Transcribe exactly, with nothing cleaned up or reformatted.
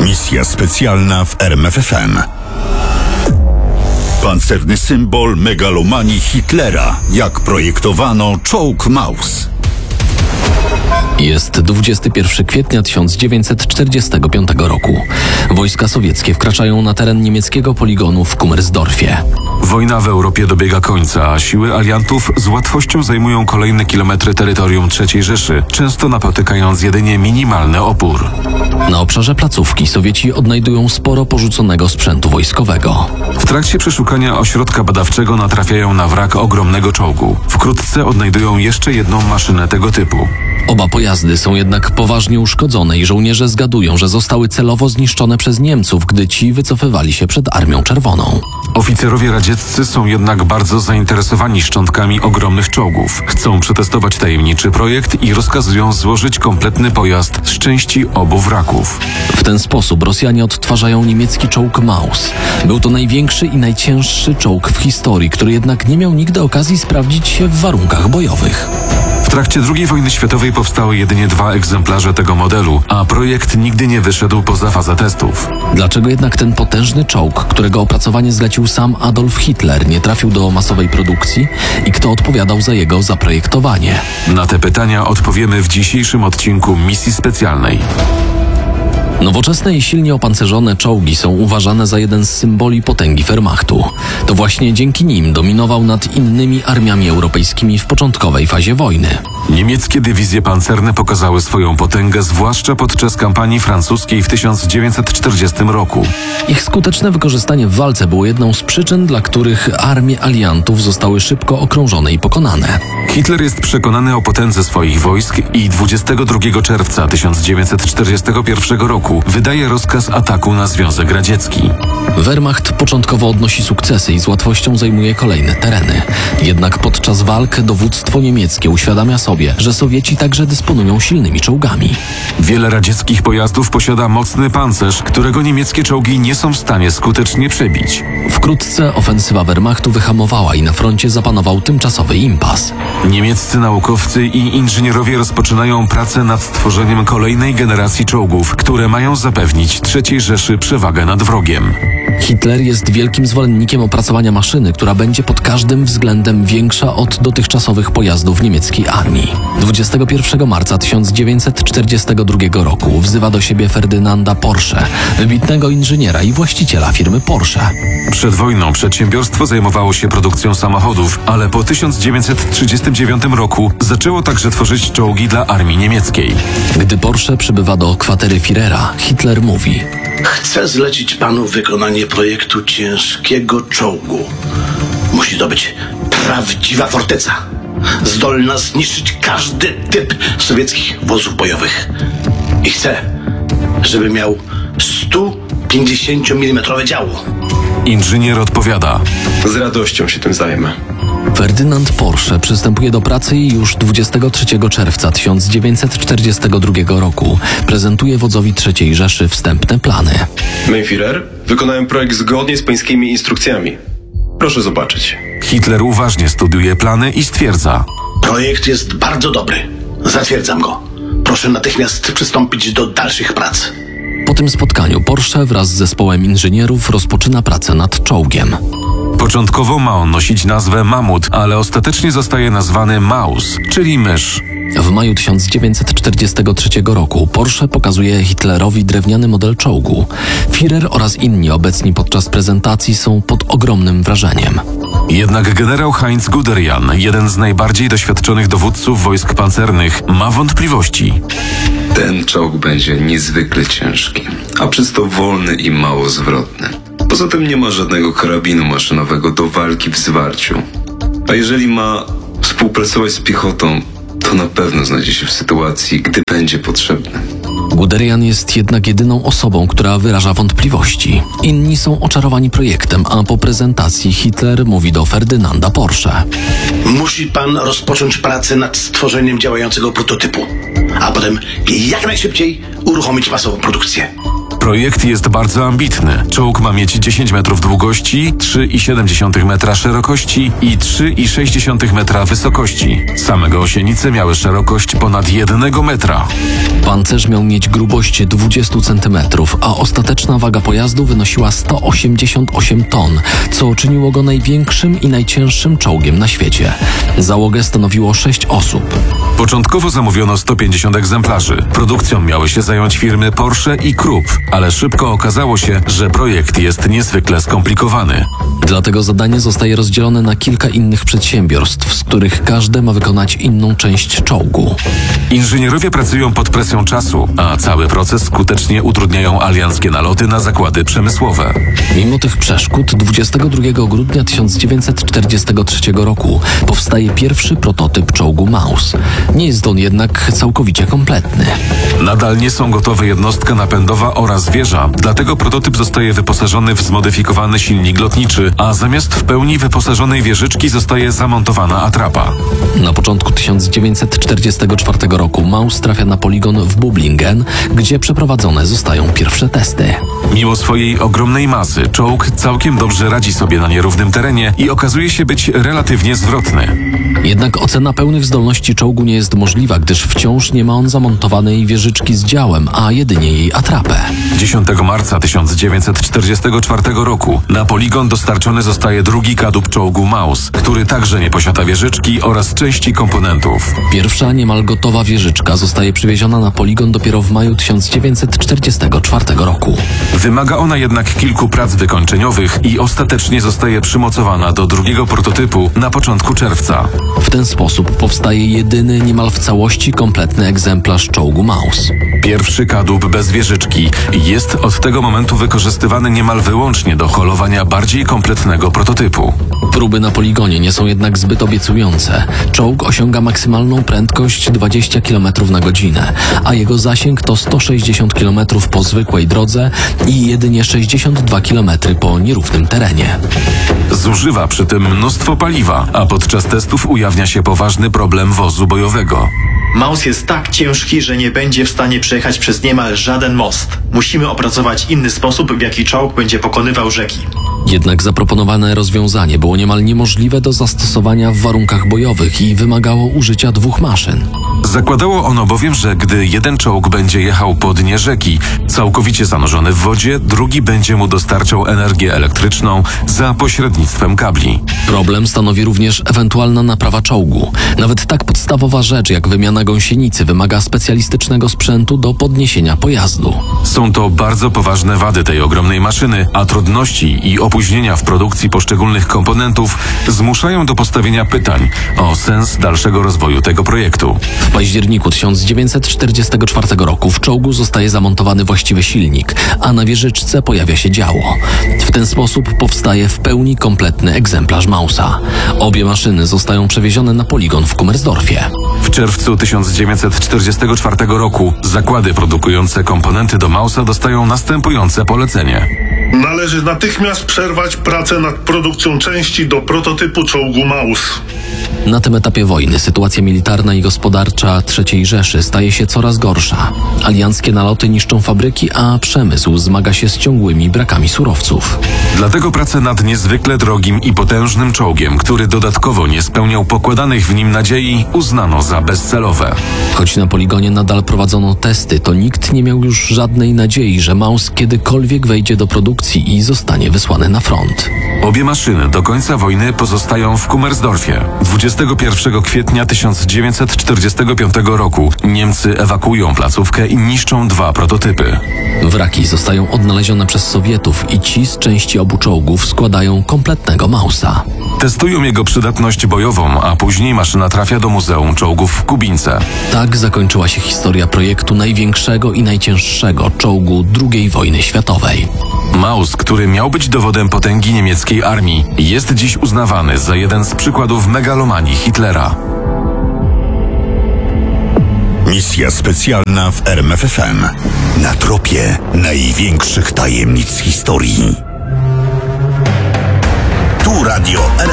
Misja specjalna w R M F F M. Pancerny symbol megalomanii Hitlera. Jak projektowano czołg Maus. Jest dwudziestego pierwszego kwietnia tysiąc dziewięćset czterdziestego piątego roku. Wojska sowieckie wkraczają na teren niemieckiego poligonu w Kummersdorfie. Wojna w Europie dobiega końca, a siły aliantów z łatwością zajmują kolejne kilometry terytorium trzeciej Rzeszy, często napotykając jedynie minimalny opór. Na obszarze placówki Sowieci odnajdują sporo porzuconego sprzętu wojskowego. W trakcie przeszukania ośrodka badawczego natrafiają na wrak ogromnego czołgu. Wkrótce odnajdują jeszcze jedną maszynę tego typu. Oba pojazdy są jednak poważnie uszkodzone i żołnierze zgadują, że zostały celowo zniszczone przez Niemców, gdy ci wycofywali się przed Armią Czerwoną. Oficerowie radzieccy są jednak bardzo zainteresowani szczątkami ogromnych czołgów. Chcą przetestować tajemniczy projekt i rozkazują złożyć kompletny pojazd z części obu wraków. W ten sposób Rosjanie odtwarzają niemiecki czołg Maus. Był to największy i najcięższy czołg w historii, który jednak nie miał nigdy okazji sprawdzić się w warunkach bojowych. W trakcie drugiej wojny światowej powstały jedynie dwa egzemplarze tego modelu, a projekt nigdy nie wyszedł poza fazę testów. Dlaczego jednak ten potężny czołg, którego opracowanie zlecił sam Adolf Hitler, nie trafił do masowej produkcji i kto odpowiadał za jego zaprojektowanie? Na te pytania odpowiemy w dzisiejszym odcinku Misji Specjalnej. Nowoczesne i silnie opancerzone czołgi są uważane za jeden z symboli potęgi Wehrmachtu. To właśnie dzięki nim dominował nad innymi armiami europejskimi w początkowej fazie wojny. Niemieckie dywizje pancerne pokazały swoją potęgę zwłaszcza podczas kampanii francuskiej w tysiąc dziewięćset czterdziestym roku. Ich skuteczne wykorzystanie w walce było jedną z przyczyn, dla których armie aliantów zostały szybko okrążone i pokonane. Hitler jest przekonany o potędze swoich wojsk i dwudziestego drugiego czerwca tysiąc dziewięćset czterdziestego pierwszego roku wydaje rozkaz ataku na Związek Radziecki. Wehrmacht początkowo odnosi sukcesy i z łatwością zajmuje kolejne tereny. Jednak podczas walk dowództwo niemieckie uświadamia sobie, że Sowieci także dysponują silnymi czołgami. Wiele radzieckich pojazdów posiada mocny pancerz, którego niemieckie czołgi nie są w stanie skutecznie przebić. Wkrótce ofensywa Wehrmachtu wyhamowała i na froncie zapanował tymczasowy impas. Niemieccy naukowcy i inżynierowie rozpoczynają pracę nad stworzeniem kolejnej generacji czołgów, które mają zapewnić trzeciej Rzeszy przewagę nad wrogiem. Hitler jest wielkim zwolennikiem opracowania maszyny, która będzie pod każdym względem większa od dotychczasowych pojazdów niemieckiej armii. dwudziestego pierwszego marca tysiąc dziewięćset czterdziestego drugiego roku wzywa do siebie Ferdynanda Porsche, wybitnego inżyniera i właściciela firmy Porsche. Przed wojną przedsiębiorstwo zajmowało się produkcją samochodów, ale po tysiąc dziewięćset trzydziestym dziewiątym roku zaczęło także tworzyć czołgi dla armii niemieckiej. Gdy Porsche przybywa do kwatery Führera, Hitler mówi: Chcę zlecić panu wykonanie projektu ciężkiego czołgu. Musi to być prawdziwa forteca, zdolna zniszczyć każdy typ sowieckich wozów bojowych. I chcę, żeby miał sto pięćdziesięciomilimmetrowe działo. Inżynier odpowiada: Z radością się tym zajmę. Ferdynand Porsche przystępuje do pracy i już dwudziestego trzeciego czerwca tysiąc dziewięćset czterdziestego drugiego roku prezentuje wodzowi trzeciej Rzeszy wstępne plany. Mein Führer, wykonałem projekt zgodnie z pańskimi instrukcjami. Proszę zobaczyć. Hitler uważnie studiuje plany i stwierdza: Projekt jest bardzo dobry. Zatwierdzam go. Proszę natychmiast przystąpić do dalszych prac. Po tym spotkaniu Porsche wraz z zespołem inżynierów rozpoczyna pracę nad czołgiem. Początkowo ma on nosić nazwę Mamut, ale ostatecznie zostaje nazwany Maus, czyli mysz. W maju tysiąc dziewięćset czterdziestego trzeciego roku Porsche pokazuje Hitlerowi drewniany model czołgu. Führer oraz inni obecni podczas prezentacji są pod ogromnym wrażeniem. Jednak generał Heinz Guderian, jeden z najbardziej doświadczonych dowódców wojsk pancernych, ma wątpliwości. Ten czołg będzie niezwykle ciężki, a przez to wolny i mało zwrotny. Poza tym nie ma żadnego karabinu maszynowego do walki w zwarciu. A jeżeli ma współpracować z piechotą, to na pewno znajdzie się w sytuacji, gdy będzie potrzebny. Guderian jest jednak jedyną osobą, która wyraża wątpliwości. Inni są oczarowani projektem, a po prezentacji Hitler mówi do Ferdynanda Porsche: Musi pan rozpocząć pracę nad stworzeniem działającego prototypu, a potem jak najszybciej uruchomić masową produkcję. Projekt jest bardzo ambitny. Czołg ma mieć dziesięć metrów długości, trzy i siedem dziesiątych metra szerokości i trzy i sześć dziesiątych metra wysokości. Same gąsienice miały szerokość ponad jednego metra. Pancerz miał mieć grubość dwadzieścia centymetrów, a ostateczna waga pojazdu wynosiła sto osiemdziesiąt osiem ton, co czyniło go największym i najcięższym czołgiem na świecie. Załogę stanowiło sześć osób. Początkowo zamówiono sto pięćdziesiąt egzemplarzy. Produkcją miały się zająć firmy Porsche i Krupp, ale szybko okazało się, że projekt jest niezwykle skomplikowany. Dlatego zadanie zostaje rozdzielone na kilka innych przedsiębiorstw, z których każde ma wykonać inną część czołgu. Inżynierowie pracują pod presją czasu, a cały proces skutecznie utrudniają alianckie naloty na zakłady przemysłowe. Mimo tych przeszkód dwudziestego drugiego grudnia tysiąc dziewięćset czterdziestego trzeciego roku powstaje pierwszy prototyp czołgu Maus. Nie jest on jednak całkowicie kompletny. Nadal nie są gotowe jednostka napędowa oraz wieża, dlatego prototyp zostaje wyposażony w zmodyfikowany silnik lotniczy, a zamiast w pełni wyposażonej wieżyczki zostaje zamontowana atrapa. Na początku tysiąc dziewięćset czterdziestego czwartego roku Maus trafia na poligon w Böblingen, gdzie przeprowadzone zostają pierwsze testy. Mimo swojej ogromnej masy, czołg całkiem dobrze radzi sobie na nierównym terenie i okazuje się być relatywnie zwrotny. Jednak ocena pełnych zdolności czołgu nie jest możliwa, gdyż wciąż nie ma on zamontowanej wieżyczki z działem, a jedynie jej atrapę. dziesiątego marca tysiąc dziewięćset czterdziestego czwartego roku na poligon dostarczony zostaje drugi kadłub czołgu Maus, który także nie posiada wieżyczki oraz części komponentów. Pierwsza niemal gotowa wieżyczka zostaje przywieziona na poligon dopiero w maju tysiąc dziewięćset czterdziestego czwartego roku. Wymaga ona jednak kilku prac wykończeniowych i ostatecznie zostaje przymocowana do drugiego prototypu na początku czerwca. W ten sposób powstaje jedyny niemal w całości kompletny egzemplarz czołgu Maus. Pierwszy kadłub bez wieżyczki jest od tego momentu wykorzystywany niemal wyłącznie do holowania bardziej kompletnego prototypu. Próby na poligonie nie są jednak zbyt obiecujące. Czołg osiąga maksymalną prędkość dwadzieścia kilometrów na godzinę, a jego zasięg to sto sześćdziesiąt kilometrów po zwykłej drodze i jedynie sześćdziesiąt dwa kilometry po nierównym terenie. Zużywa przy tym mnóstwo paliwa, a podczas testów ujawnia się poważny problem wozu bojowego. Maus jest tak ciężki, że nie będzie w stanie przejechać przez niemal żaden most. Musimy opracować inny sposób, w jaki czołg będzie pokonywał rzeki. Jednak zaproponowane rozwiązanie było niemal niemożliwe do zastosowania w warunkach bojowych i wymagało użycia dwóch maszyn. Zakładało ono bowiem, że gdy jeden czołg będzie jechał po dnie rzeki, całkowicie zanurzony w wodzie, drugi będzie mu dostarczał energię elektryczną za pośrednictwem kabli. Problem stanowi również ewentualna naprawa czołgu. Nawet tak podstawowa rzecz jak wymiana gąsienicy wymaga specjalistycznego sprzętu do podniesienia pojazdu. Są to bardzo poważne wady tej ogromnej maszyny, a trudności i opóźnienia w produkcji poszczególnych komponentów zmuszają do postawienia pytań o sens dalszego rozwoju tego projektu. W październiku tysiąc dziewięćset czterdziestego czwartego roku w czołgu zostaje zamontowany właściwy silnik, a na wieżyczce pojawia się działo. W ten sposób powstaje w pełni kompletny egzemplarz Mausa. Obie maszyny zostają przewiezione na poligon w Kummersdorfie. W czerwcu tysiąc dziewięćset czterdziestego czwartego roku zakłady produkujące komponenty do Mausa dostają następujące polecenie. Należy natychmiast przerwać pracę nad produkcją części do prototypu czołgu Maus. Na tym etapie wojny sytuacja militarna i gospodarcza trzeciej Rzeszy staje się coraz gorsza. Alianckie naloty niszczą fabryki, a przemysł zmaga się z ciągłymi brakami surowców. Dlatego pracę nad niezwykle drogim i potężnym czołgiem, który dodatkowo nie spełniał pokładanych w nim nadziei, uznano za bezcelowe. Choć na poligonie nadal prowadzono testy, to nikt nie miał już żadnej nadziei, że Maus kiedykolwiek wejdzie do produkcji i zostanie wysłany na front. Obie maszyny do końca wojny pozostają w Kummersdorfie. dwudziestego pierwszego kwietnia tysiąc dziewięćset czterdziestego piątego roku Niemcy ewakuują placówkę i niszczą dwa prototypy. Wraki zostają odnalezione przez Sowietów i ci z części obu czołgów składają kompletnego Mausa. Testują jego przydatność bojową, a później maszyna trafia do Muzeum Czołgów w Kubince. Tak zakończyła się historia projektu największego i najcięższego czołgu drugiej wojny światowej. Maus, który miał być dowodem potęgi niemieckiej armii, jest dziś uznawany za jeden z przykładów megalomanii Hitlera. Misja specjalna w R M F F M. Na tropie największych tajemnic historii. Tu radio R